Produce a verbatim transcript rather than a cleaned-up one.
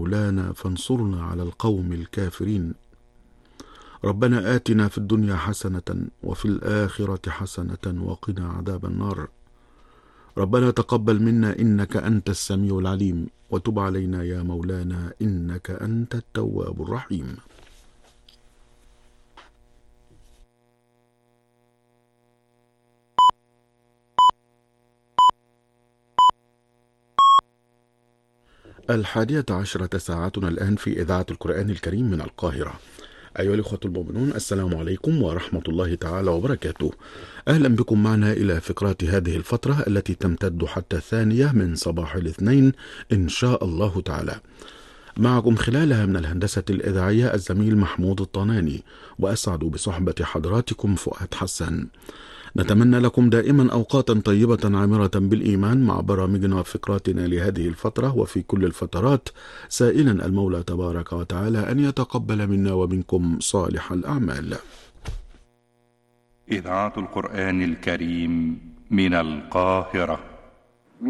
مولانا فانصرنا على القوم الكافرين. ربنا آتنا في الدنيا حسنة وفي الآخرة حسنة وقنا عذاب النار. ربنا تقبل منا إنك أنت السميع العليم، وتب علينا يا مولانا إنك أنت التواب الرحيم. الحادية عشرة ساعتنا الآن في إذاعة القرآن الكريم من القاهرة. أيها الإخوة المؤمنون، السلام عليكم ورحمة الله تعالى وبركاته. أهلا بكم معنا إلى فقرات هذه الفترة التي تمتد حتى الثانية من صباح الاثنين إن شاء الله تعالى. معكم خلالها من الهندسة الإذاعية الزميل محمود الطناني، وأسعد بصحبة حضراتكم فؤاد حسن. نتمنى لكم دائما أوقاتا طيبة عامرة بالإيمان مع برامجنا وفقراتنا لهذه الفترة وفي كل الفترات، سائلا المولى تبارك وتعالى أن يتقبل منا ومنكم صالح الأعمال. إذاعة القرآن الكريم من القاهرة.